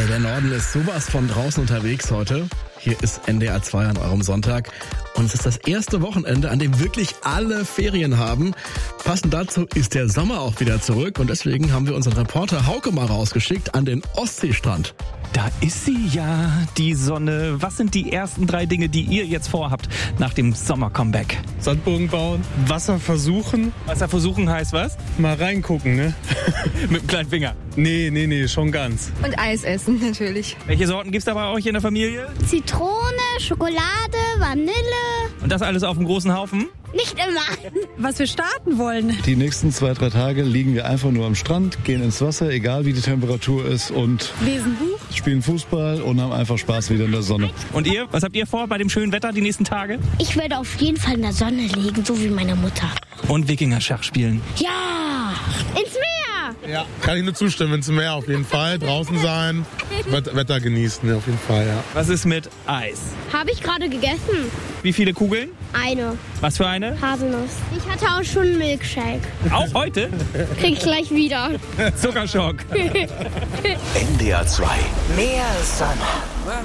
Ey, der Norden ist sowas von draußen unterwegs heute. Hier ist NDR 2 an eurem Sonntag. Und es ist das erste Wochenende, an dem wirklich alle Ferien haben. Passend dazu ist der Sommer auch wieder zurück. Und deswegen haben wir unseren Reporter Hauke mal rausgeschickt an den Ostseestrand. Da ist sie ja, die Sonne. Was sind die ersten 3 Dinge, die ihr jetzt vorhabt nach dem Sommer-Comeback? Sandbogen bauen, Wasser versuchen. Wasser versuchen heißt was? Mal reingucken, ne? Mit dem kleinen Finger. Nee, schon ganz. Und Eis essen natürlich. Welche Sorten gibt's da bei euch in der Familie? Zitrone, Schokolade, Vanille. Und das alles auf einem großen Haufen? Nicht immer. Was wir starten wollen. Die nächsten 2-3 Tage liegen wir einfach nur am Strand, gehen ins Wasser, egal wie die Temperatur ist, und Lesen Buch. spielen Fußball und haben einfach Spaß wieder in der Sonne. Und ihr? Was habt ihr vor bei dem schönen Wetter die nächsten Tage? Ich werde auf jeden Fall in der Sonne liegen, so wie meine Mutter. Und Wikinger-Schach spielen. Ja, ins Meer. Ja, kann ich nur zustimmen, ins Meer auf jeden Fall. Draußen sein, Wetter genießen auf jeden Fall, ja. Was ist mit Eis? Habe ich gerade gegessen. Wie viele Kugeln? Eine Was für eine? Haselnuss. Ich hatte auch schon einen Milkshake. Auch heute? Krieg ich gleich wieder. Zuckerschock. NDR 2. Mehr Sonne.